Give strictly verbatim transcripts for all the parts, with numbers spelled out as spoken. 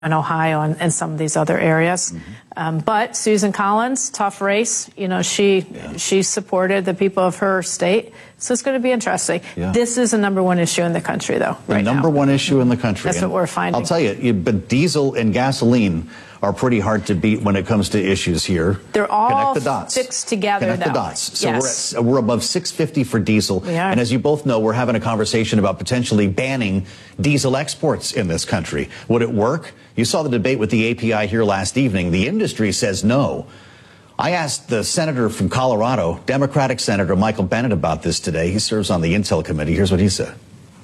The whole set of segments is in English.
in Ohio and, and some of these other areas. Mm-hmm. Um, but Susan Collins, tough race. You know, she yeah. she supported the people of her state. So it's going to be interesting. Yeah. This is the number one issue in the country, though, the right number now. one issue in the country. That's and what we're finding. I'll tell you, you, but diesel and gasoline are pretty hard to beat when it comes to issues here. They're all Connect the dots. fixed together, Connect though. the dots. So yes. we're, at, we're above six fifty for diesel. We are. And as you both know, we're having a conversation about potentially banning diesel exports in this country. Would it work? You saw the debate with the A P I here last evening. The industry says no. I asked the senator from Colorado, Democratic Senator Michael Bennet, about this today. He serves on the Intel Committee. Here's what he said.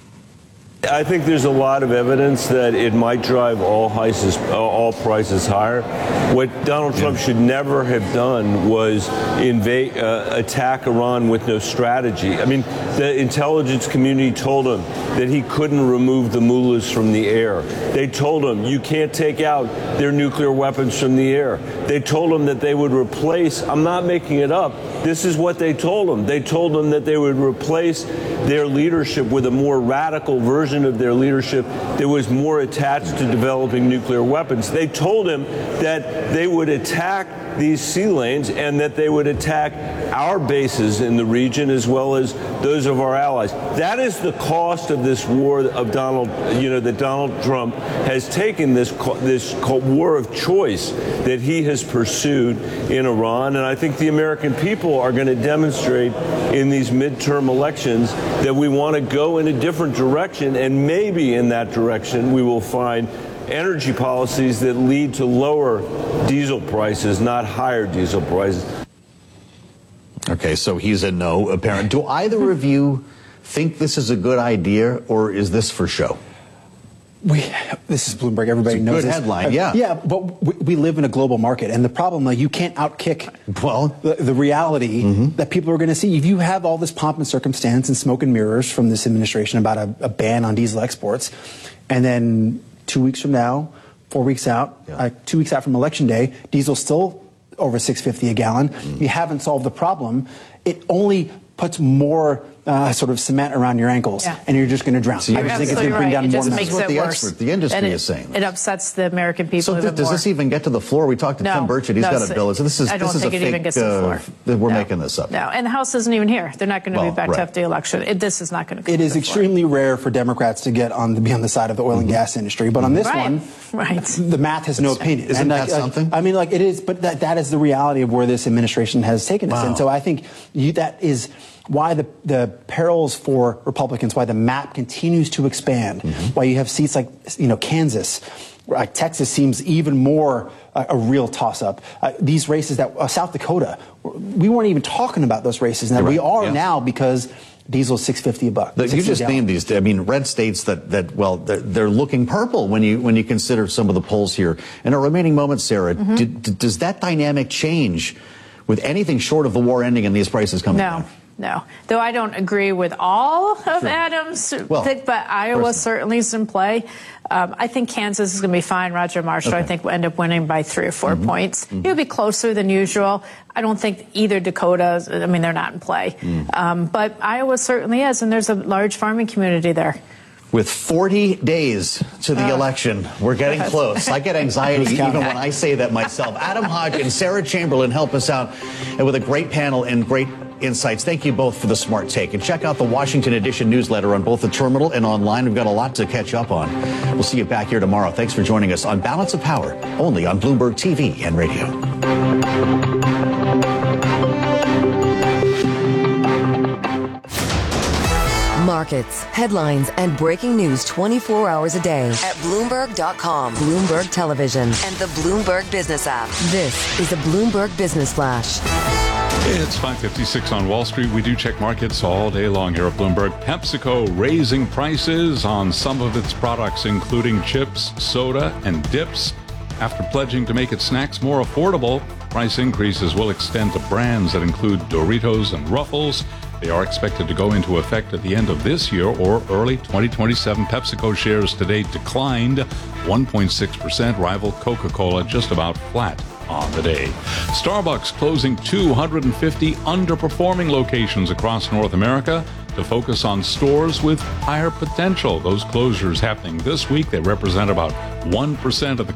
I think there's a lot of evidence that it might drive all prices, all prices higher. What Donald Trump should never have done was invade, uh, attack Iran with no strategy. I mean, the intelligence community told him that he couldn't remove the mullahs from the air. They told him you can't take out their nuclear weapons from the air. They told him that they would replace, I'm not making it up, this is what they told him. They told him that they would replace their leadership with a more radical version of their leadership that was more attached to developing nuclear weapons. They told him that they would attack these sea lanes and that they would attack our bases in the region as well as those of our allies. That is the cost of this war of Donald, you know, that Donald Trump has taken this this war of choice that he has pursued in Iran. And I think the American people are going to demonstrate in these midterm elections that we want to go in a different direction, and maybe in that direction we will find energy policies that lead to lower diesel prices, not higher diesel prices. Okay, so he's a no, apparent. Do either of you think this is a good idea, or is this for show? We, this is Bloomberg. Everybody it's a knows good this. headline, yeah. Yeah, but we, we live in a global market, and the problem, like, you can't outkick well, the, the reality mm-hmm. that people are going to see. If you have all this pomp and circumstance and smoke and mirrors from this administration about a, a ban on diesel exports, and then two weeks from now, four weeks out, yeah. uh, two weeks out from Election Day, diesel's still over six fifty a gallon. Mm. You haven't solved the problem. It only puts more uh, sort of cement around your ankles, yeah. and you're just going to drown. So I just think it's going to bring right. down it more just mess. makes That's what it the worse. expert, the industry and it, is saying. It upsets the American people So even does more. this even get to the floor? We talked to no, Tim Burchett. He's no, got a bill. So this is I don't this is think a it fake, even gets to the floor. Uh, we're no. making this up. No, and the House isn't even here. They're not going to well, be back right. to after the election. It, this is not going to come It to is the extremely floor. rare for Democrats to get on the, be on the side of the oil mm-hmm. and gas industry. But on this right. one, right. the math has no opinion. Isn't and that like, something? I mean, like, it is, but that, that is the reality of where this administration has taken us. Wow. And so I think you, that is why the, the perils for Republicans, why the map continues to expand, mm-hmm. why you have seats like, you know, Kansas, like Texas seems even more uh, a real toss-up. Uh, these races that, uh, South Dakota, we weren't even talking about those races. Now, right. we are yes. now because diesel is six fifty a buck. The, you just named these. I mean, red states that, that well, they're, they're looking purple when you when you consider some of the polls here. In our remaining moments, Sarah, mm-hmm. d- d- does that dynamic change with anything short of the war ending and these prices coming no. down? No, though I don't agree with all of sure. Adams' well, pick, but Iowa certainly is in play. Um, I think Kansas is going to be fine. Roger Marshall, okay. I think, will end up winning by three or four mm-hmm. points. Mm-hmm. He'll be closer than usual. I don't think either Dakota, I mean, they're not in play. Mm. Um, but Iowa certainly is, and there's a large farming community there. With forty days to the uh, election, we're getting close. I get anxiety even when I say that myself. Adam Hodge and Sarah Chamberlain help us out and with a great panel and great insights. Thank you both for the smart take. And check out the Washington Edition newsletter on both the terminal and online. We've got a lot to catch up on. We'll see you back here tomorrow. Thanks for joining us on Balance of Power, only on Bloomberg T V and radio. Markets, headlines, and breaking news twenty-four hours a day at Bloomberg dot com, Bloomberg Television, and the Bloomberg Business app. This is a Bloomberg Business Flash. It's five fifty-six on Wall Street. We do check markets all day long here at Bloomberg. PepsiCo raising prices on some of its products, including chips, soda, and dips. After pledging to make its snacks more affordable, price increases will extend to brands that include Doritos and Ruffles. They are expected to go into effect at the end of this year or early twenty twenty-seven. PepsiCo shares today declined one point six percent. Rival Coca-Cola just about flat on the day. Starbucks closing two hundred fifty underperforming locations across North America. to focus on stores with higher potential. Those closures happening this week, they represent about one percent of the